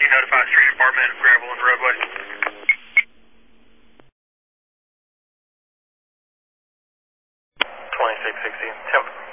notify street department of gravel on the roadway. 2660, temp.